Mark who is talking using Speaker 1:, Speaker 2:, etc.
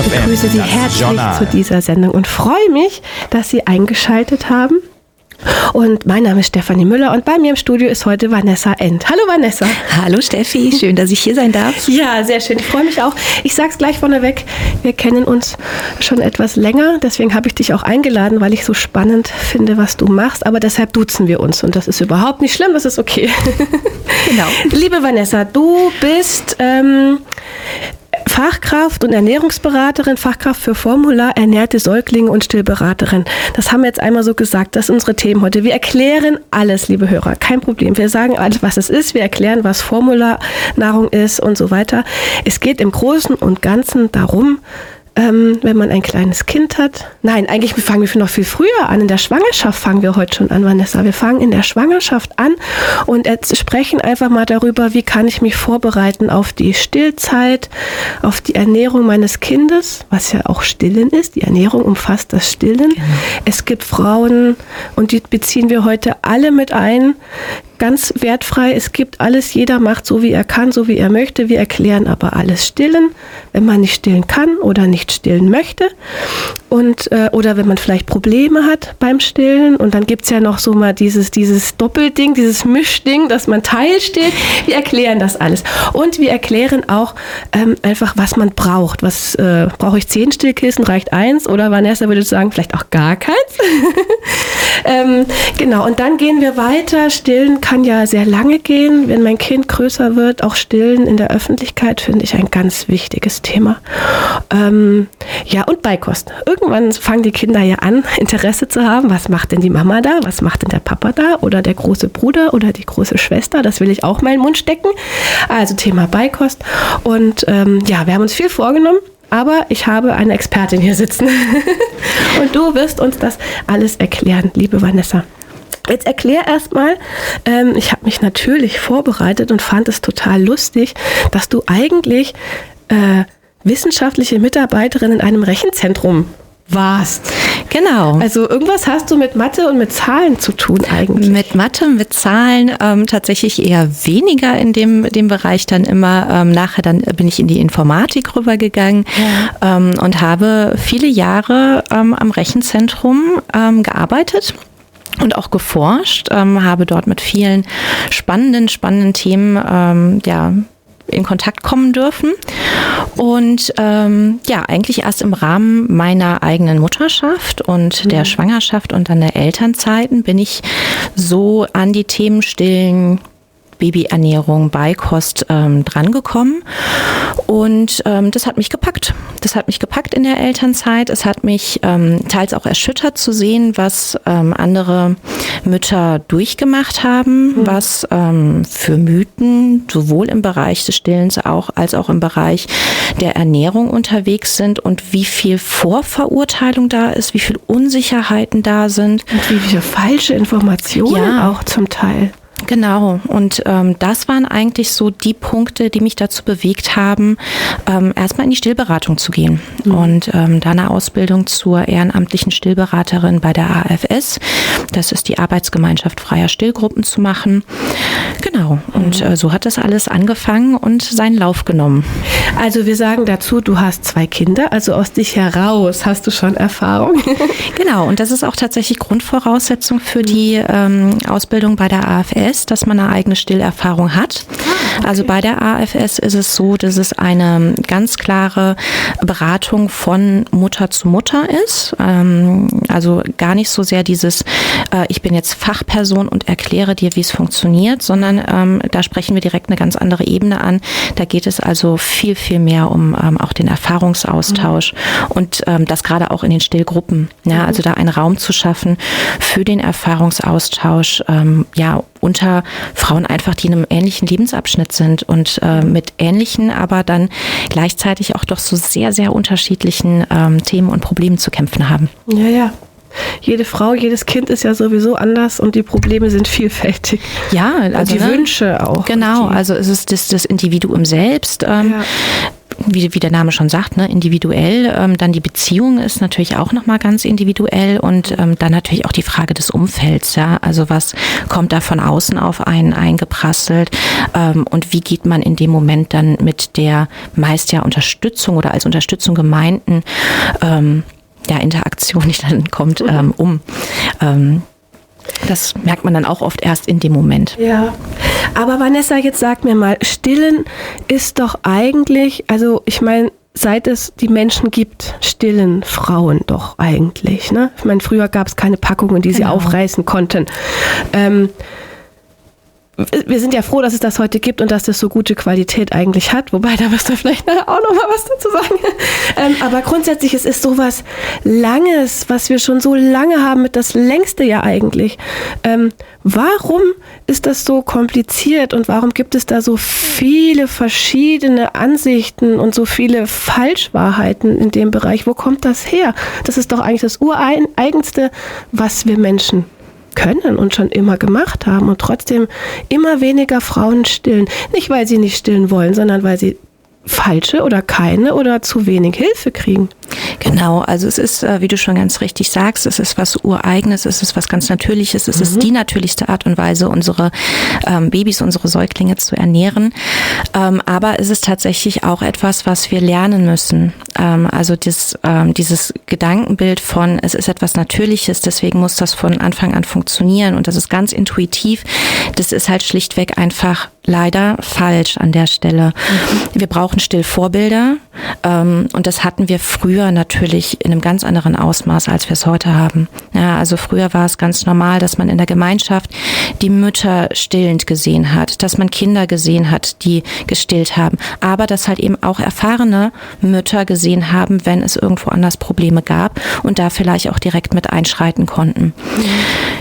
Speaker 1: begrüße Sie herzlich zu dieser Sendung und freue mich, dass Sie eingeschaltet haben. Und mein Name ist Stefanie Müller und bei mir im Studio ist heute Vanessa End. Hallo Vanessa.
Speaker 2: Hallo Steffi, schön, dass ich hier sein darf.
Speaker 1: Ja, sehr schön. Ich freue mich auch. Ich sage es gleich vorneweg, wir kennen uns schon etwas länger. Deswegen habe ich dich auch eingeladen, weil ich so spannend finde, was du machst. Aber deshalb duzen wir uns und das ist überhaupt nicht schlimm, das ist okay.
Speaker 2: Genau.
Speaker 1: Liebe Vanessa, du bist Fachkraft und Ernährungsberaterin, Fachkraft für Formula, ernährte Säuglinge und Stillberaterin. Das haben wir jetzt einmal so gesagt, das sind unsere Themen heute. Wir erklären alles, liebe Hörer, kein Problem. Wir sagen alles, was es ist, wir erklären, was Formularnahrung ist und so weiter. Es geht im Großen und Ganzen darum, wenn man ein kleines Kind hat. Nein, eigentlich fangen wir noch viel früher an. In der Schwangerschaft fangen wir heute schon an, Vanessa. Wir fangen in der Schwangerschaft an und sprechen einfach mal darüber, wie kann ich mich vorbereiten auf die Stillzeit, auf die Ernährung meines Kindes, was ja auch Stillen ist. Die Ernährung umfasst das Stillen. Genau. Es gibt Frauen, und die beziehen wir heute alle mit ein, ganz wertfrei, es gibt alles, jeder macht so, wie er kann, so, wie er möchte. Wir erklären aber alles Stillen, wenn man nicht stillen kann oder nicht stillen möchte. Und, oder wenn man vielleicht Probleme hat beim Stillen. Und dann gibt es ja noch so mal dieses Doppelding, dieses Mischding, dass man teilstillt. Wir erklären das alles. Und wir erklären auch einfach, was man braucht. Was brauche ich 10 Stillkissen, reicht 1? Oder Vanessa würde sagen, vielleicht auch gar keins. Genau, und dann gehen wir weiter. Stillen kann ja sehr lange gehen, wenn mein Kind größer wird. Auch Stillen in der Öffentlichkeit finde ich ein ganz wichtiges Thema. Ja, und Beikost. Irgendwann fangen die Kinder ja an, Interesse zu haben. Was macht denn die Mama da? Was macht denn der Papa da? Oder der große Bruder oder die große Schwester? Das will ich auch mal in den Mund stecken. Also Thema Beikost. Und ja, wir haben uns viel vorgenommen. Aber ich habe eine Expertin hier sitzen. Und du wirst uns das alles erklären, liebe Vanessa. Jetzt erklär erstmal, ich habe mich natürlich vorbereitet und fand es total lustig, dass du eigentlich wissenschaftliche Mitarbeiterin in einem Rechenzentrum warst.
Speaker 2: Genau.
Speaker 1: Also irgendwas hast du mit Mathe und mit Zahlen zu tun eigentlich.
Speaker 2: Mit Mathe, mit Zahlen tatsächlich eher weniger in dem Bereich dann immer. Nachher dann bin ich in die Informatik rübergegangen und habe viele Jahre am Rechenzentrum gearbeitet. Und auch geforscht, habe dort mit vielen spannenden Themen in Kontakt kommen dürfen. Und eigentlich erst im Rahmen meiner eigenen Mutterschaft und der Schwangerschaft und dann der Elternzeiten bin ich so an die Themen Stillen, Babyernährung, Beikost drangekommen. Und das hat mich gepackt. Das hat mich gepackt in der Elternzeit. Es hat mich teils auch erschüttert zu sehen, was andere Mütter durchgemacht haben, was für Mythen sowohl im Bereich des Stillens als auch im Bereich der Ernährung unterwegs sind und wie viel Vorverurteilung da ist, wie viel Unsicherheiten da sind.
Speaker 1: Und wie viele falsche Informationen auch zum Teil.
Speaker 2: Genau, und das waren eigentlich so die Punkte, die mich dazu bewegt haben, erstmal in die Stillberatung zu gehen und da eine Ausbildung zur ehrenamtlichen Stillberaterin bei der AFS, das ist die Arbeitsgemeinschaft freier Stillgruppen, zu machen. Genau, und so hat das alles angefangen und seinen Lauf genommen.
Speaker 1: Also wir sagen dazu, du hast 2 Kinder, also aus dich heraus hast du schon Erfahrung.
Speaker 2: Genau, und das ist auch tatsächlich Grundvoraussetzung für die Ausbildung bei der AFS, dass man eine eigene Stillerfahrung hat. Okay. Also bei der AFS ist es so, dass es eine ganz klare Beratung von Mutter zu Mutter ist. Also gar nicht so sehr dieses, ich bin jetzt Fachperson und erkläre dir, wie es funktioniert, sondern da sprechen wir direkt eine ganz andere Ebene an. Da geht es also viel mehr um auch den Erfahrungsaustausch und das gerade auch in den Stillgruppen. Ja, also da einen Raum zu schaffen für den Erfahrungsaustausch, unter Frauen einfach, die in einem ähnlichen Lebensabschnitt sind und mit ähnlichen, aber dann gleichzeitig auch doch so sehr, sehr unterschiedlichen Themen und Problemen zu kämpfen haben.
Speaker 1: Ja. Jede Frau, jedes Kind ist ja sowieso anders und die Probleme sind vielfältig.
Speaker 2: Ja, also
Speaker 1: und die Wünsche auch.
Speaker 2: Genau, also es ist das Individuum selbst. wie der Name schon sagt, ne, individuell. Dann die Beziehung ist natürlich auch nochmal ganz individuell und dann natürlich auch die Frage des Umfelds. Ja? Also was kommt da von außen auf einen eingeprasselt und wie geht man in dem Moment dann mit der meist ja Unterstützung oder als Unterstützung gemeinten Interaktion, die dann kommt, um. Das merkt man dann auch oft erst in dem Moment.
Speaker 1: Ja, aber Vanessa, jetzt sag mir mal, Stillen ist doch eigentlich, also ich meine, seit es die Menschen gibt, stillen Frauen doch eigentlich. Ne? Ich meine, früher gab es keine Packungen, die sie aufreißen konnten. Wir sind ja froh, dass es das heute gibt und dass das so gute Qualität eigentlich hat. Wobei, da wirst du vielleicht nachher auch noch mal was dazu sagen. Aber grundsätzlich, es ist sowas Langes, was wir schon so lange haben, mit das längste ja eigentlich. Warum ist das so kompliziert und warum gibt es da so viele verschiedene Ansichten und so viele Falschwahrheiten in dem Bereich? Wo kommt das her? Das ist doch eigentlich das Ureigenste, was wir Menschen können und schon immer gemacht haben und trotzdem immer weniger Frauen stillen. Nicht, weil sie nicht stillen wollen, sondern weil sie falsche oder keine oder zu wenig Hilfe kriegen.
Speaker 2: Genau, also es ist, wie du schon ganz richtig sagst, es ist was Ureigenes, es ist was ganz Natürliches, es ist die natürlichste Art und Weise, unsere Babys, unsere Säuglinge zu ernähren. Aber es ist tatsächlich auch etwas, was wir lernen müssen. Also dieses Gedankenbild von, es ist etwas Natürliches, deswegen muss das von Anfang an funktionieren und das ist ganz intuitiv, das ist halt schlichtweg einfach leider falsch an der Stelle. Wir brauchen Stillvorbilder und das hatten wir früher natürlich in einem ganz anderen Ausmaß, als wir es heute haben. Ja, also früher war es ganz normal, dass man in der Gemeinschaft die Mütter stillend gesehen hat, dass man Kinder gesehen hat, die gestillt haben, aber dass halt eben auch erfahrene Mütter gesehen haben, wenn es irgendwo anders Probleme gab und da vielleicht auch direkt mit einschreiten konnten.